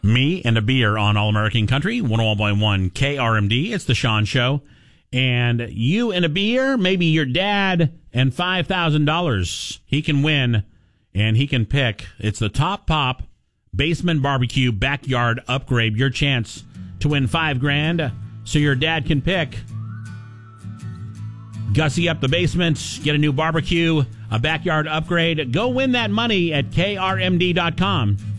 Me and a beer on All American Country, 101.1 KRMD. It's the Sean Show. And you and a beer, maybe your dad, and $5,000. He can win, and he can pick. It's the Top Pop Basement Barbecue Backyard Upgrade. Your chance to win $5,000 so your dad can pick. Gussy up the basement, get a new barbecue, a backyard upgrade. Go win that money at krmd.com.